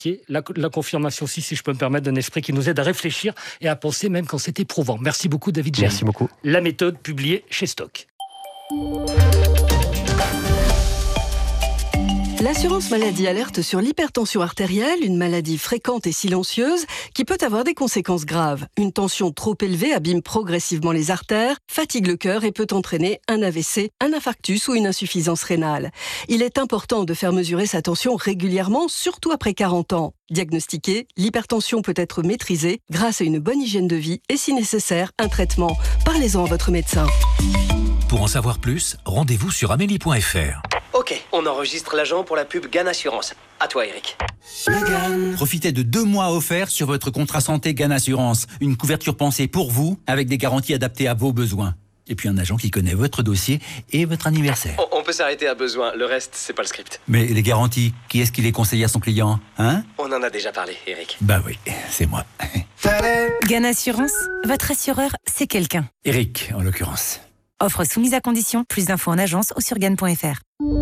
La confirmation aussi, si je peux me permettre, d'un esprit qui nous aide à réfléchir et à penser même quand c'est éprouvant. Merci beaucoup David Gemme. Merci beaucoup. La méthode publiée chez Stock. L'assurance maladie alerte sur l'hypertension artérielle, une maladie fréquente et silencieuse qui peut avoir des conséquences graves. Une tension trop élevée abîme progressivement les artères, fatigue le cœur et peut entraîner un AVC, un infarctus ou une insuffisance rénale. Il est important de faire mesurer sa tension régulièrement, surtout après 40 ans. Diagnostiquée, l'hypertension peut être maîtrisée grâce à une bonne hygiène de vie et, si nécessaire, un traitement. Parlez-en à votre médecin. Pour en savoir plus, rendez-vous sur amélie.fr. Ok, on enregistre l'agent pour la pub GAN Assurance. À toi, Eric. Profitez de 2 mois offerts sur votre contrat santé GAN Assurance. Une couverture pensée pour vous, avec des garanties adaptées à vos besoins. Et puis un agent qui connaît votre dossier et votre anniversaire. On peut s'arrêter à besoin, le reste, c'est pas le script. Mais les garanties, qui est-ce qui les conseille à son client, hein? On en a déjà parlé, Eric. Bah oui, c'est moi. GAN Assurance, votre assureur, c'est quelqu'un. Eric, en l'occurrence. Offre soumise à condition, plus d'infos en agence ou sur GAN.fr.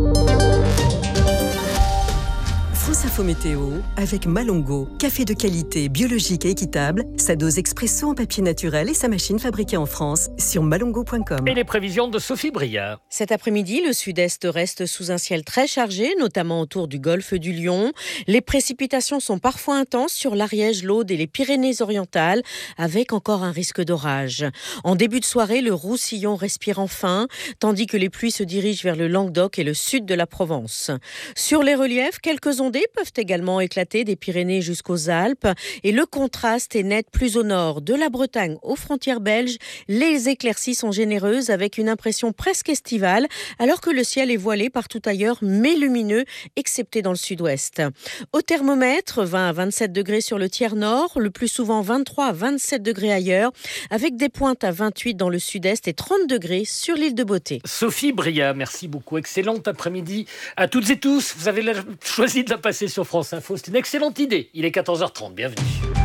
France Info Météo avec Malongo, café de qualité, biologique et équitable, sa dose expresso en papier naturel et sa machine fabriquée en France sur malongo.com. Et les prévisions de Sophie Briard. Cet après-midi, le sud-est reste sous un ciel très chargé, notamment autour du golfe du Lion. Les précipitations sont parfois intenses sur l'Ariège, l'Aude et les Pyrénées-Orientales, avec encore un risque d'orage. En début de soirée, le Roussillon respire enfin, tandis que les pluies se dirigent vers le Languedoc et le sud de la Provence. Sur les reliefs, quelques ondées peuvent également éclater des Pyrénées jusqu'aux Alpes et le contraste est net plus au nord. De la Bretagne aux frontières belges, les éclaircies sont généreuses avec une impression presque estivale alors que le ciel est voilé partout ailleurs mais lumineux, excepté dans le sud-ouest. Au thermomètre, 20 à 27 degrés sur le tiers nord, le plus souvent 23 à 27 degrés ailleurs, avec des pointes à 28 dans le sud-est et 30 degrés sur l'île de Beauté. Sophie Briard, merci beaucoup. Excellent après-midi à toutes et tous. Vous avez choisi de la passer sur France Info. C'est une excellente idée. Il est 14h30. Bienvenue.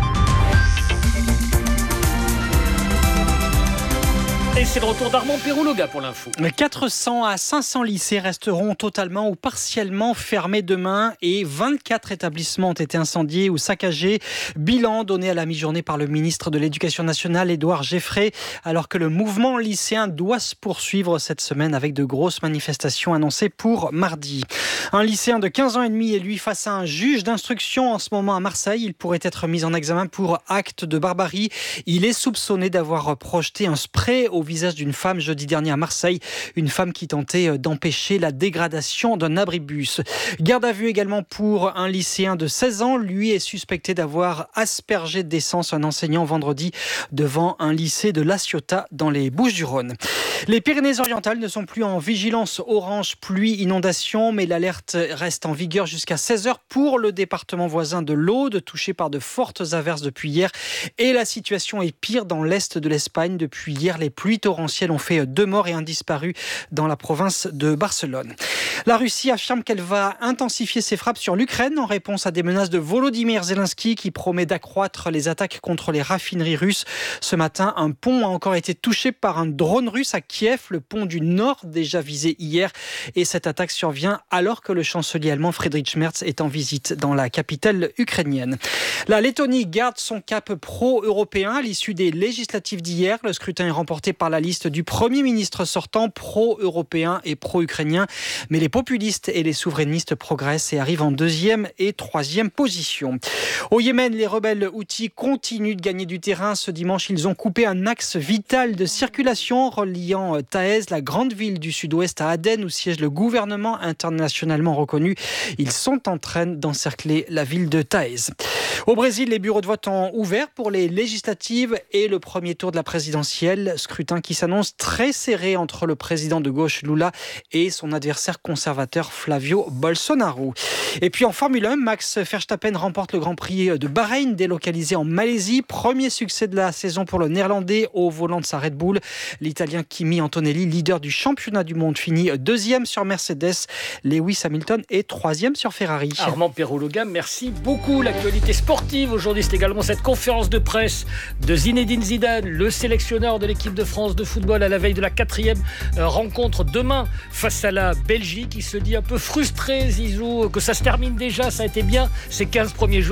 Et c'est le retour d'Armand Pérouloga pour l'info. 400 à 500 lycées resteront totalement ou partiellement fermés demain et 24 établissements ont été incendiés ou saccagés. Bilan donné à la mi-journée par le ministre de l'Éducation nationale, Édouard Geffray, alors que le mouvement lycéen doit se poursuivre cette semaine avec de grosses manifestations annoncées pour mardi. Un lycéen de 15 ans et demi est lui face à un juge d'instruction en ce moment à Marseille. Il pourrait être mis en examen pour acte de barbarie. Il est soupçonné d'avoir projeté un spray au visage d'une femme jeudi dernier à Marseille, une femme qui tentait d'empêcher la dégradation d'un abribus. Garde à vue également pour un lycéen de 16 ans, lui est suspecté d'avoir aspergé d'essence un enseignant vendredi devant un lycée de La Ciotat dans les Bouches-du-Rhône. Les Pyrénées-Orientales ne sont plus en vigilance orange pluie-inondation, mais l'alerte reste en vigueur jusqu'à 16h pour le département voisin de l'Aude, touché par de fortes averses depuis hier. Et la situation est pire dans l'est de l'Espagne. Depuis hier, les pluies torrentielles ont fait 2 morts et un disparu dans la province de Barcelone. La Russie affirme qu'elle va intensifier ses frappes sur l'Ukraine en réponse à des menaces de Volodymyr Zelensky qui promet d'accroître les attaques contre les raffineries russes. Ce matin, un pont a encore été touché par un drone russe à Kiev, le pont du Nord déjà visé hier. Et cette attaque survient alors que le chancelier allemand Friedrich Merz est en visite dans la capitale ukrainienne. La Lettonie garde son cap pro-européen à l'issue des législatives d'hier. Le scrutin est remporté par la liste du Premier ministre sortant pro-européen et pro-ukrainien. Mais les populistes et les souverainistes progressent et arrivent en 2e et 3e position. Au Yémen, les rebelles houthis continuent de gagner du terrain. Ce dimanche, ils ont coupé un axe vital de circulation reliant Taïz, la grande ville du sud-ouest, à Aden, où siège le gouvernement internationalement reconnu. Ils sont en train d'encercler la ville de Taïz. Au Brésil, les bureaux de vote ont ouvert pour les législatives et le premier tour de la présidentielle. Scrutin qui s'annonce très serré entre le président de gauche Lula et son adversaire conservateur Flavio Bolsonaro. Et puis en Formule 1, Max Verstappen remporte le Grand Prix de Bahreïn, délocalisé en Malaisie. Premier succès de la saison pour le Néerlandais au volant de sa Red Bull. L'Italien Kimi Antonelli, leader du championnat du monde, finit 2e sur Mercedes. Lewis Hamilton est 3e sur Ferrari. Armand Pérouloga, merci beaucoup. L'actualité sportive aujourd'hui, c'est également cette conférence de presse de Zinedine Zidane, le sélectionneur de l'équipe de France de football à la veille de la 4e rencontre demain face à la Belgique. Il se dit un peu frustré, Zizou, que ça se termine déjà. Ça a été bien ces 15 premiers jours.